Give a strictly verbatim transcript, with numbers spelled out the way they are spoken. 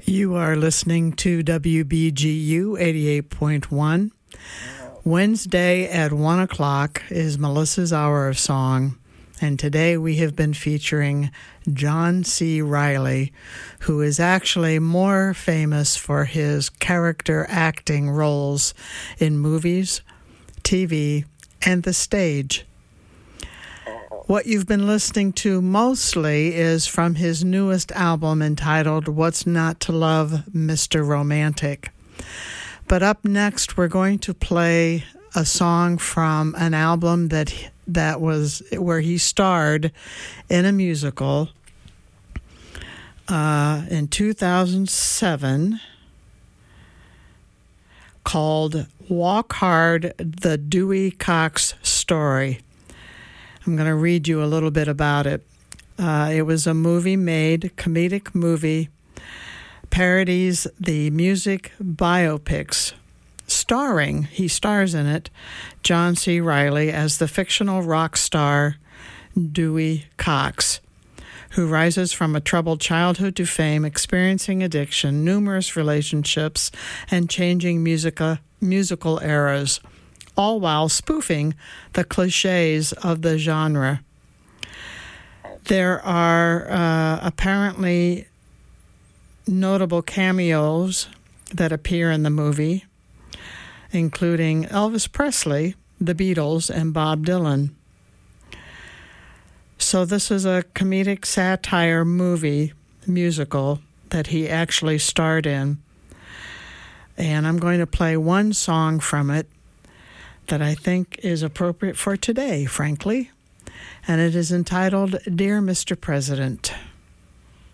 You are listening to W B G U eighty-eight point one. Wednesday at one o'clock is Melissa's Hour of Song, and today we have been featuring John C. Reilly, who is actually more famous for his character acting roles in movies, T V, and the stage. What you've been listening to mostly is from his newest album entitled What's Not to Love, Mister Romantic. But up next, we're going to play a song from an album that that was where he starred in a musical uh, in two thousand seven called Walk Hard, The Dewey Cox Story. I'm going to read you a little bit about it. Uh, it was a movie-made, comedic movie, parodies the music biopics, starring, he stars in it, John C. Reilly as the fictional rock star Dewey Cox, who rises from a troubled childhood to fame, experiencing addiction, numerous relationships, and changing musica, musical eras, all while spoofing the cliches of the genre. There are uh, apparently notable cameos that appear in the movie, including Elvis Presley, the Beatles, and Bob Dylan. So this is a comedic satire movie, musical, that he actually starred in. And I'm going to play one song from it that I think is appropriate for today, frankly. And it is entitled, Dear Mister President.